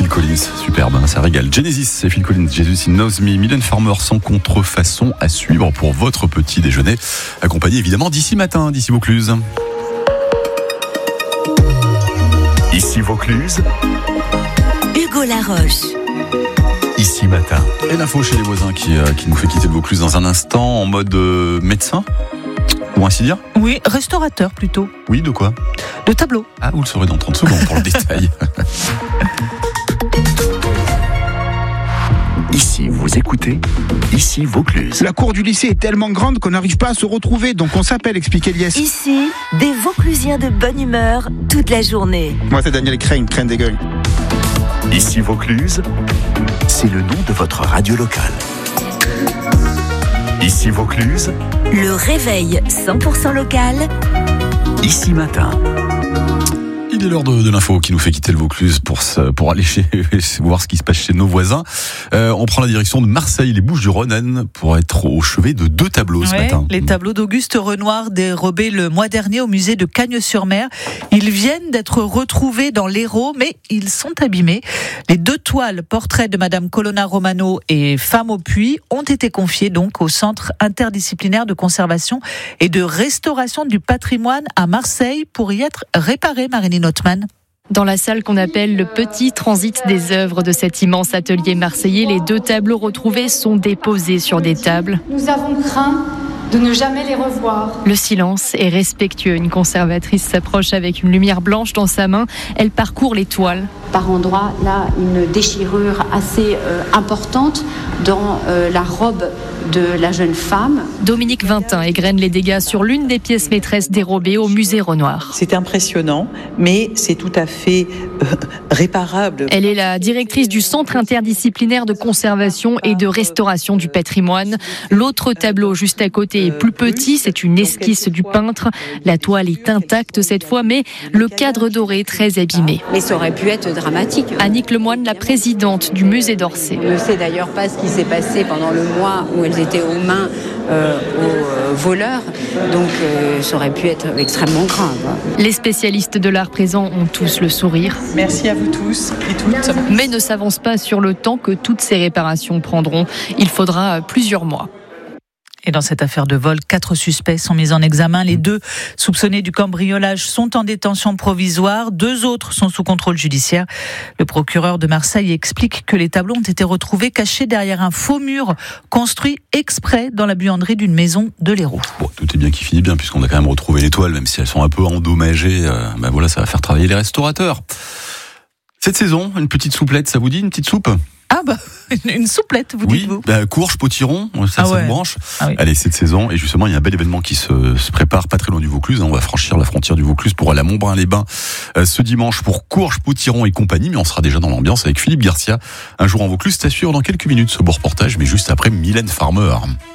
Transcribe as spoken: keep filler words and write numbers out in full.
Phil Collins, superbe, hein, ça régale. Genesis, c'est Phil Collins, Jesus in Knows Me. Mylène Farmer sans contrefaçon à suivre pour votre petit déjeuner, accompagné évidemment d'ici matin, d'ici Vaucluse. Ici Vaucluse, Hugo Laroche. Ici matin. Et l'info chez les voisins qui, euh, qui nous fait quitter le Vaucluse dans un instant en mode euh, médecin, pour ainsi dire. Oui, restaurateur plutôt. Oui, de quoi? De tableau. Ah, vous le saurez dans trente secondes pour le détail. Ici vous écoutez, ici Vaucluse. La cour du lycée est tellement grande qu'on n'arrive pas à se retrouver, donc on s'appelle, explique Elias. Ici, des Vauclusiens de bonne humeur toute la journée. Moi c'est Daniel Crane, Crane des gueules. Ici Vaucluse, c'est le nom de votre radio locale. Ici Vaucluse, Le réveil cent pour cent local. ici matin. Il est l'heure de, de l'info qui nous fait quitter le Vaucluse pour, se, pour aller chez, voir ce qui se passe chez nos voisins. Euh, on prend la direction de Marseille, les Bouches-du-Rhône, pour être au chevet de deux tableaux ce Ouais, matin. les tableaux d'Auguste Renoir dérobés le mois dernier au musée de Cagnes-sur-Mer. Ils viennent d'être retrouvés dans l'Hérault, mais ils sont abîmés. Les deux toiles, portraits de Madame Colonna Romano et Femme au puits, ont été confiés donc au Centre interdisciplinaire de conservation et de restauration du patrimoine à Marseille pour y être réparés, Marilyn Othman. Dans la salle qu'on appelle le petit transit des œuvres de cet immense atelier marseillais, les deux tableaux retrouvés sont déposés sur des tables. Nous avons craint de ne jamais les revoir. Le silence est respectueux. Une conservatrice s'approche avec une lumière blanche dans sa main. Elle parcourt les toiles. Par endroits, là, une déchirure assez euh, importante dans euh, la robe de la jeune femme. Dominique Vintin égrène les dégâts sur l'une des pièces maîtresses dérobées au musée Renoir. C'est impressionnant, mais c'est tout à fait euh, réparable. Elle est la directrice du Centre interdisciplinaire de conservation et de restauration du patrimoine. L'autre tableau juste à côté est plus petit, c'est une esquisse du peintre. La toile est intacte cette fois, mais le cadre doré est très abîmé. Mais ça aurait pu être dramatique. Annick Lemoine, la présidente du musée d'Orsay. On ne sait d'ailleurs pas ce qui s'est passé pendant le mois où elles étaient aux mains euh, aux euh, voleurs, donc euh, ça aurait pu être extrêmement grave. Les spécialistes de l'art présent ont tous le sourire. Merci à vous tous et toutes. Mais ne s'avancent pas sur le temps que toutes ces réparations prendront. Il faudra plusieurs mois. Et dans cette affaire de vol, quatre suspects sont mis en examen. Les deux soupçonnés du cambriolage sont en détention provisoire. Deux autres sont sous contrôle judiciaire. Le procureur de Marseille explique que les tableaux ont été retrouvés cachés derrière un faux mur construit exprès dans la buanderie d'une maison de l'Hérault. Bon, tout est bien qui finit bien puisqu'on a quand même retrouvé les toiles, même si elles sont un peu endommagées. Euh, ben voilà, ça va faire travailler les restaurateurs. Cette saison, une petite souplette, ça vous dit, une petite soupe ? Ah bah, une souplette, vous oui, dites-vous bah, courge, potiron, ça, ah ça ouais. me branche. Ah oui. Allez, cette saison, et justement, il y a un bel événement qui se, se prépare pas très loin du Vaucluse. On va franchir la frontière du Vaucluse pour aller à Montbrun-les-Bains euh, ce dimanche pour courge, potiron et compagnie. Mais on sera déjà dans l'ambiance avec Philippe Garcia. Un jour en Vaucluse, c'est à suivre dans quelques minutes ce beau reportage, mais juste après Mylène Farmer.